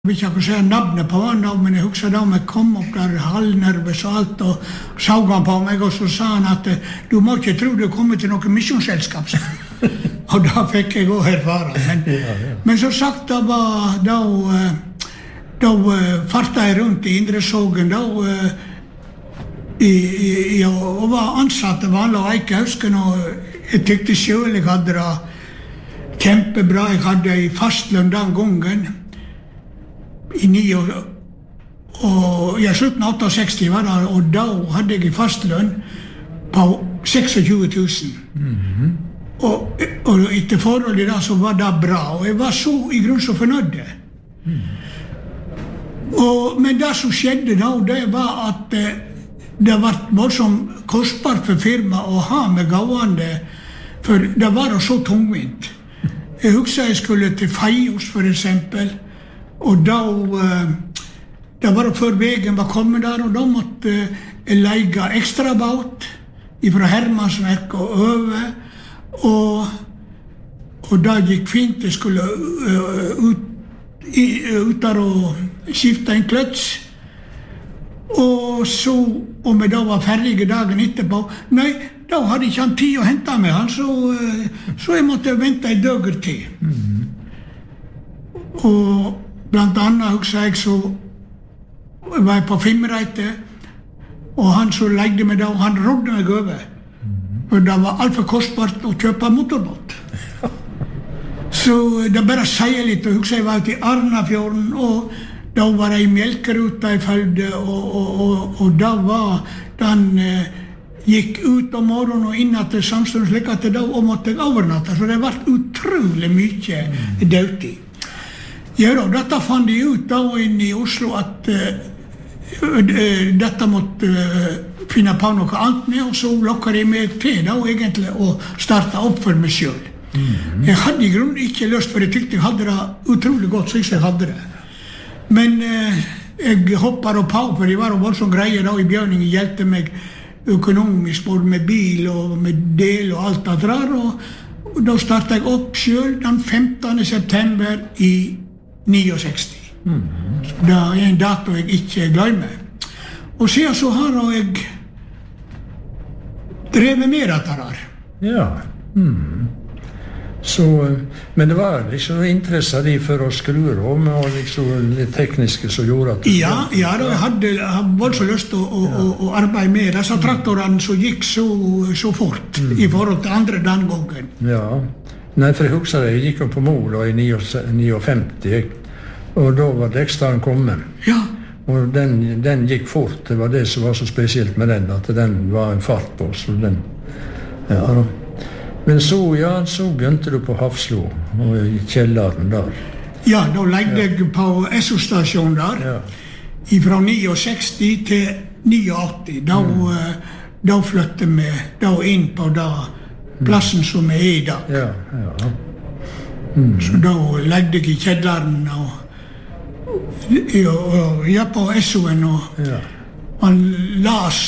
vil ikke akkurat si navnet på han, men jeg husker da vi kom opp der halvnervøs og alt, og så han på meg, og så sa han at du må ikke tro du kommer til noe misjonsselskap. Og da fikk jeg også erfare. Men som sagt, da fartet jeg rundt i Indresågen, og var ansatt vanlig og Eikehausken, og jeg tykte selv jeg hadde det kjempebra. Jeg hadde i fastlønn den gangen, i 9 år, og jeg slutten av 68 var det, og da hadde jeg i fastlønn på 26 000. Og etter forholdet da så var det bra, og jeg var så i grunn så fornøyd. Men det som skjedde da, det var at det var voldsomt kostbart for firma å ha med gavene, for det var så tungvint. Jeg husker jeg skulle til Feios for eksempel, og da var det før veien var kommet der, og da måtte jeg leie ekstra båt fra Hermansverk og over, og da gikk fint. Jeg skulle ut der og skifte en kløts, og så, om jeg da var ferdig dagen etterpå, nei, da hadde ikke han tid å hente meg han, så jeg måtte vente en døger til. Og blant annet husker jeg så var jeg på Fimreite, og han som leide meg da, han rådde meg over. For det var alt for kostbart å kjøpe motorbåt. Så det bare sier litt, og husker jeg var ute i Arnafjorden, og da var jeg i Melkeruta i Følde, og da var den gikk ut om morgenen og inn til Samstund, slik at da måtte jeg overnatte, så det var utrolig mye dødtid. Ja da, dette fant de ut da inn i Oslo at dette måtte finne på noe annet med, og så lokket de meg til da egentlig å starte opp for meg selv. Jeg hadde i grunnen ikke lyst, for jeg tykte jeg hadde det utrolig godt, så jeg hadde det. Men jeg hoppet på, for de var voldsomt greie da i Bjørningen, hjelpte meg økonomisk, både med bil og med del og alt det der, og da startet jeg opp selv den 15. september i 69. Så det er en dato jeg ikke glemmer. Og siden så har jeg drevet med dette der. Ja. Så, men det var liksom interesse de for å skru om, og liksom det tekniske som gjorde at... Ja, jeg hadde så lyst til å arbeide med disse traktorene som gikk så fort i forhold til andre den gangen. Ja. Nei, for jeg husker det, jeg gikk på Mol i 59, og da var Dekstaren kommet. Ja. Og den gikk fort, det var det som var så spesielt med den, at den var en fart på, så den... Ja, da. Men så begynte du på Hafslo, og i kjelleren der. Ja, da legde jeg på SO-stasjonen der, fra 69 til 89. Da flyttet vi da inn på plassen som er i dag. Ja. Så da legde jeg i kjelleren, og jeg på SO-en, og han las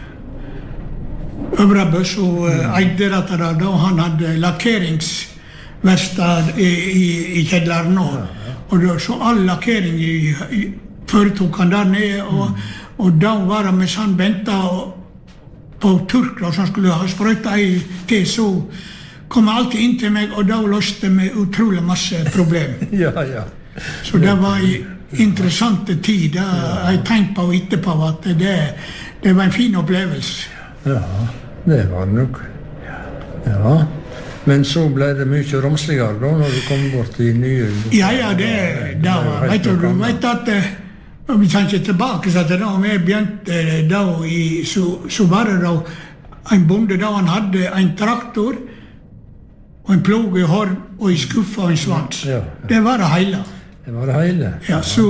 Øvrabøs og eide dette da han hadde lakkeringsverkstad i kjelleren nå. Og da så all lakkering foretok han der nede, og da var det mens han ventet på Turkla, så han skulle ha sprøyta til, så kom han alltid inn til meg, og da løste meg utrolig masse problem. Ja. Så det var en interessant tid, da jeg tenkte på etterpå at det var en fin opplevelse. Ja, det var det nok. Ja, men så ble det mye romsligere da, når du kom bort i nye... Ja, det var, vet at vi tenker tilbake, så da vi begynte da, så var det da en bonde da, han hadde en traktor, og en plog i hård, og en skuffe og en svans. Det var det hele. Det var det hele? Ja, så...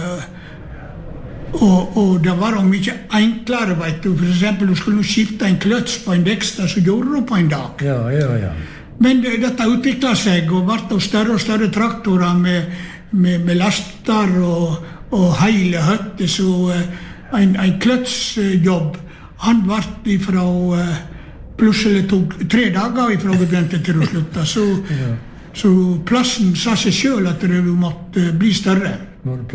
Og det var mye enklere, vet du. For eksempel, du skulle skifte en kløts på en Dexter, så gjorde du på en dag. Ja. Men dette utviklet seg, og ble større og større traktorer med laster og hele høtter, så en kløtsjobb, han ble fra plutselig tok 3 dager fra vi begynte til å slutte, så plassen sa seg selv at det måtte bli større.